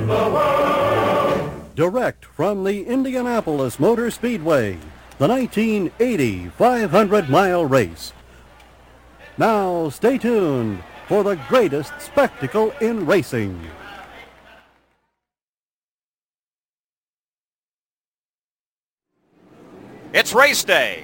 Direct from the Indianapolis Motor Speedway, the 1980 500-mile race. Now stay tuned for the greatest spectacle in racing. It's race day,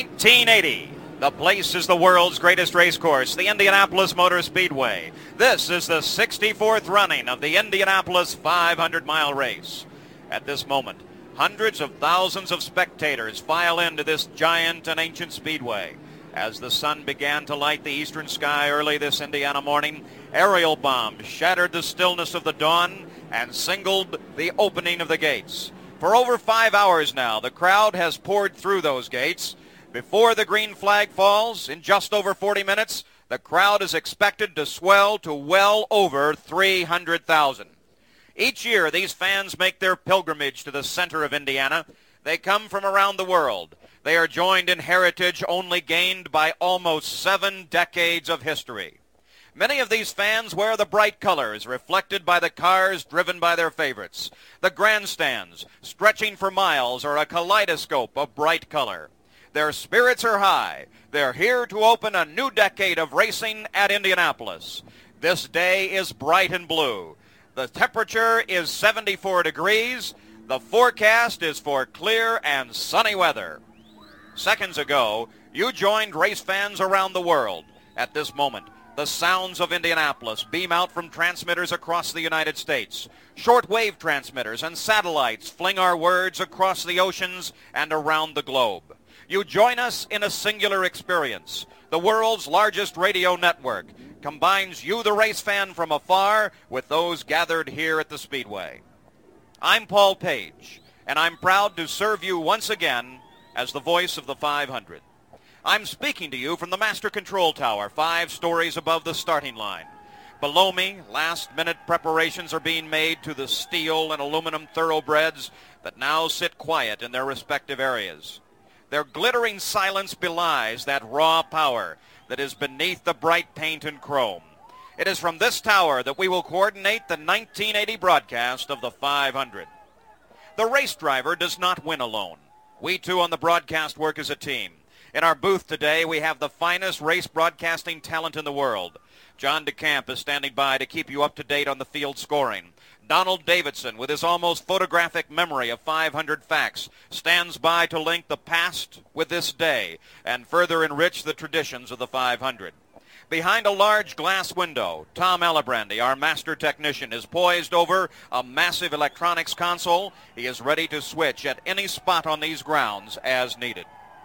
1980. The place is the world's greatest race course, the Indianapolis Motor Speedway. This is the 64th running of the Indianapolis 500-mile race. At this moment, hundreds of thousands of spectators file into this giant and ancient speedway. As the sun began to light the eastern sky early this Indiana morning, aerial bombs shattered the stillness of the dawn and signaled the opening of the gates. For over 5 hours now, the crowd has poured through those gates. Before the green flag falls, in just over 40 minutes, the crowd is expected to swell to well over 300,000. Each year, these fans make their pilgrimage to the center of Indiana. They come from around the world. They are joined in heritage only gained by almost 7 decades of history. Many of these fans wear the bright colors reflected by the cars driven by their favorites. The grandstands, stretching for miles, are a kaleidoscope of bright color. Their spirits are high. They're here to open a new decade of racing at Indianapolis. This day is bright and blue. The temperature is 74 degrees. The forecast is for clear and sunny weather. Seconds ago, you joined race fans around the world. At this moment, the sounds of Indianapolis beam out from transmitters across the United States. Short-wave transmitters and satellites fling our words across the oceans and around the globe. You join us in a singular experience. The world's largest radio network combines you, the race fan from afar, with those gathered here at the Speedway. I'm Paul Page, and I'm proud to serve you once again as the voice of the 500. I'm speaking to you from the Master Control Tower, 5 stories above the starting line. Below me, last-minute preparations are being made to the steel and aluminum thoroughbreds that now sit quiet in their respective areas. Their glittering silence belies that raw power that is beneath the bright paint and chrome. It is from this tower that we will coordinate the 1980 broadcast of the 500. The race driver does not win alone. We too on the broadcast work as a team. In our booth today, we have the finest race broadcasting talent in the world. John DeCamp is standing by to keep you up to date on the field scoring. Donald Davidson, with his almost photographic memory of 500 facts, stands by to link the past with this day and further enrich the traditions of the 500. Behind a large glass window, Tom Alabrandy, our master technician, is poised over a massive electronics console. He is ready to switch at any spot on these grounds as needed.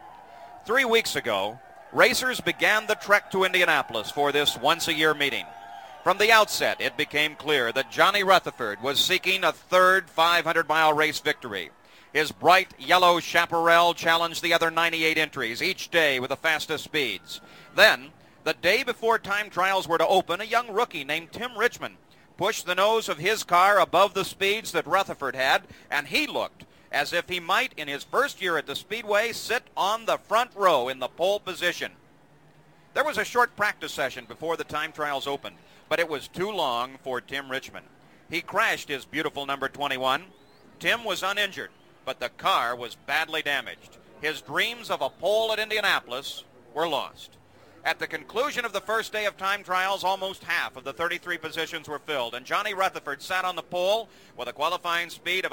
3 weeks ago, racers began the trek to Indianapolis for this once-a-year meeting. From the outset, it became clear that Johnny Rutherford was seeking a third 500-mile race victory. His bright yellow chaparral challenged the other 98 entries each day with the fastest speeds. Then, the day before time trials were to open, a young rookie named Tim Richmond pushed the nose of his car above the speeds that Rutherford had, and he looked as if he might, in his first year at the Speedway, sit on the front row in the pole position. There was a short practice session before the time trials opened, but it was too long for Tim Richmond. He crashed his beautiful number 21. Tim was uninjured, but the car was badly damaged. His dreams of a pole at Indianapolis were lost. At the conclusion of the first day of time trials, almost half of the 33 positions were filled, and Johnny Rutherford sat on the pole with a qualifying speed of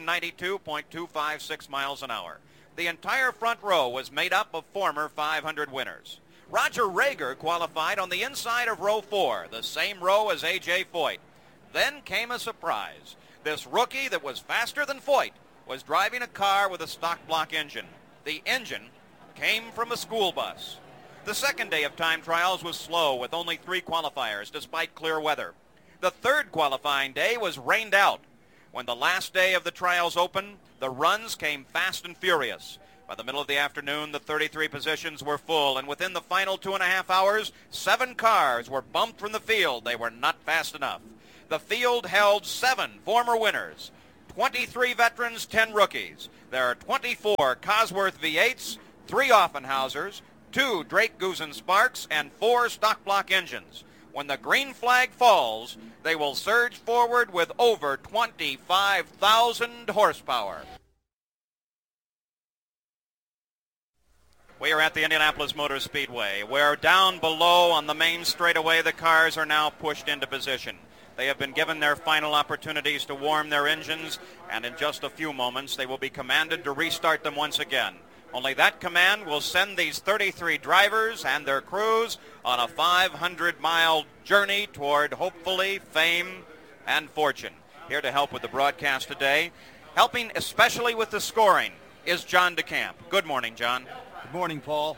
192.256 miles an hour. The entire front row was made up of former 500 winners. Roger Rager qualified on the inside of row 4, the same row as A.J. Foyt. Then came a surprise. This rookie that was faster than Foyt was driving a car with a stock block engine. The engine came from a school bus. The second day of time trials was slow with only 3 qualifiers despite clear weather. The third qualifying day was rained out. When the last day of the trials opened, the runs came fast and furious. By the middle of the afternoon, the 33 positions were full, and within the final 2.5 hours, 7 cars were bumped from the field. They were not fast enough. The field held 7 former winners, 23 veterans, 10 rookies. There are 24 Cosworth V8s, 3 Offenhausers, 2 Drake Gusen Sparks, and 4 stock block engines. When the green flag falls, they will surge forward with over 25,000 horsepower. We are at the Indianapolis Motor Speedway, where down below on the main straightaway, the cars are now pushed into position. They have been given their final opportunities to warm their engines, and in just a few moments, they will be commanded to restart them once again. Only that command will send these 33 drivers and their crews on a 500-mile journey toward, hopefully, fame and fortune. Here to help with the broadcast today, helping especially with the scoring, is John DeCamp. Good morning, John. Good morning, Paul.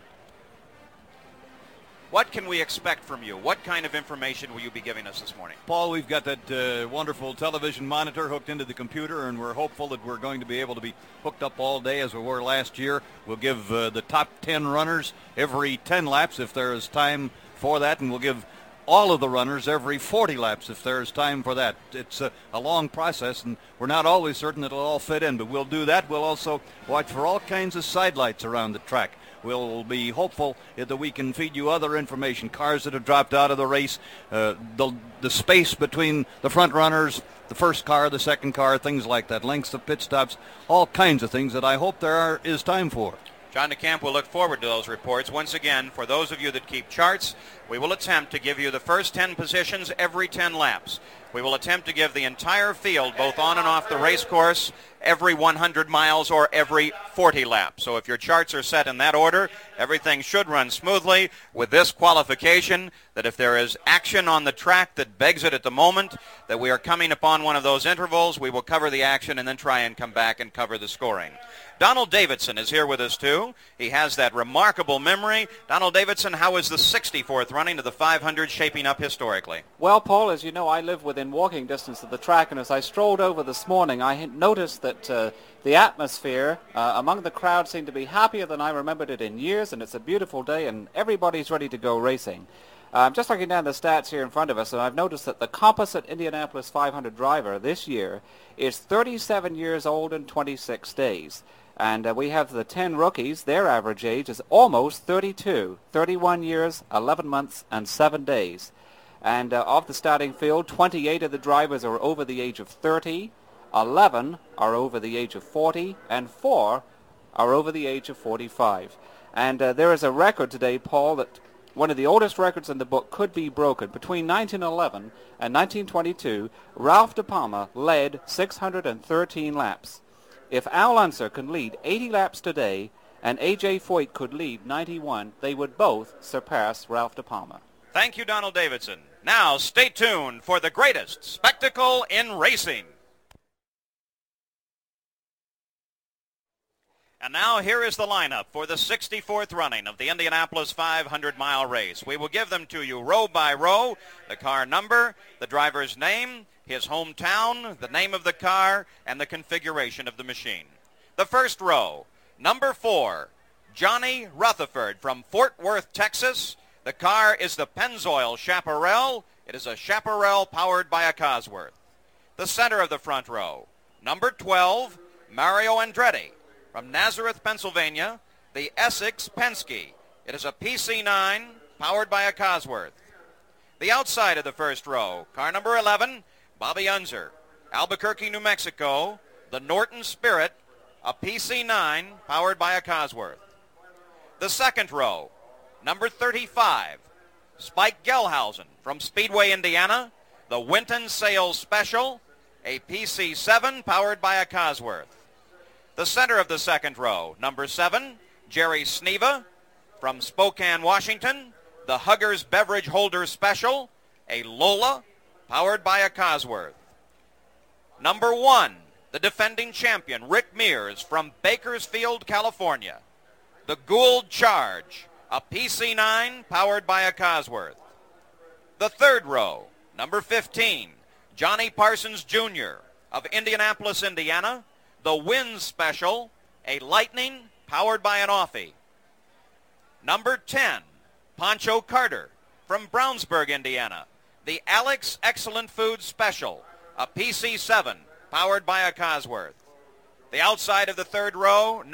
What can we expect from you? What kind of information will you be giving us this morning? Paul, we've got that wonderful television monitor hooked into the computer, and we're hopeful that we're going to be able to be hooked up all day as we were last year. We'll give the top 10 runners every 10 laps if there is time for that, and we'll give all of the runners every 40 laps if there is time for that. It's a long process, and we're not always certain it'll all fit in, but we'll do that. We'll also watch for all kinds of sidelights around the track. We'll be hopeful that we can feed you other information, cars that have dropped out of the race, the space between the front runners, the first car, the second car, things like that, lengths of pit stops, all kinds of things that I hope there is time for. John DeCamp will look forward to those reports. Once again, for those of you that keep charts, we will attempt to give you the first 10 positions every 10 laps. We will attempt to give the entire field, both on and off the race course, every 100 miles or every 40 laps. So if your charts are set in that order, everything should run smoothly with this qualification that if there is action on the track that begs it at the moment, that we are coming upon one of those intervals, we will cover the action and then try and come back and cover the scoring. Donald Davidson is here with us, too. He has that remarkable memory. Donald Davidson, how is the 64th running of the 500 shaping up historically? Well, Paul, as you know, I live within walking distance of the track, and as I strolled over this morning, I noticed that the atmosphere among the crowd seemed to be happier than I remembered it in years, and it's a beautiful day, and everybody's ready to go racing. I'm just looking down the stats here in front of us, and I've noticed that the composite Indianapolis 500 driver this year is 37 years old and 26 days. And we have the 10 rookies. Their average age is almost 32, 31 years, 11 months, and 7 days. And of the starting field, 28 of the drivers are over the age of 30, 11 are over the age of 40, and 4 are over the age of 45. And there is a record today, Paul, that one of the oldest records in the book could be broken. Between 1911 and 1922, Ralph De Palma led 613 laps. If Al Unser can lead 80 laps today and A.J. Foyt could lead 91, they would both surpass Ralph De Palma. Thank you, Donald Davidson. Now, stay tuned for the greatest spectacle in racing. And now here is the lineup for the 64th running of the Indianapolis 500-mile race. We will give them to you row by row, the car number, the driver's name, his hometown, the name of the car, and the configuration of the machine. The first row, number 4, Johnny Rutherford from Fort Worth, Texas. The car is the Pennzoil Chaparral. It is a Chaparral powered by a Cosworth. The center of the front row, number 12, Mario Andretti from Nazareth, Pennsylvania, the Essex Penske. It is a PC9 powered by a Cosworth. The outside of the first row, car number 11, Bobby Unser, Albuquerque, New Mexico, the Norton Spirit, a PC9 powered by a Cosworth. The second row, number 35, Spike Gelhausen from Speedway, Indiana, the Winton Sales Special, a PC7 powered by a Cosworth. The center of the second row, number 7, Jerry Sneva from Spokane, Washington, the Huggers Beverage Holder Special, a Lola powered by a Cosworth. Number 1, the defending champion, Rick Mears from Bakersfield, California, the Gould Charge, a PC9 powered by a Cosworth. The third row, number 15, Johnny Parsons Jr. of Indianapolis, Indiana, the Wynn Special, a Lightning powered by an Offie. Number 10, Pancho Carter from Brownsburg, Indiana, the Alex Excellent Food Special, a PC7 powered by a Cosworth. The outside of the third row,